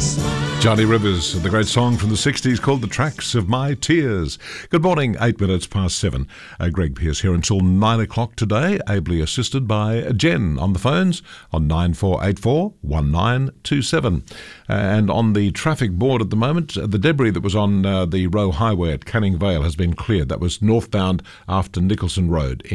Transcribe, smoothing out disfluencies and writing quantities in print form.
Johnny Rivers, the great song from the 60s called The Tracks of My Tears. Good morning, 8 minutes past 7. Greg Pearce here until 9 o'clock today, ably assisted by Jen on the phones on 9484 1927. And on the traffic board at the moment, the debris that was on the Roe Highway at Canning Vale has been cleared. That was northbound after Nicholson Road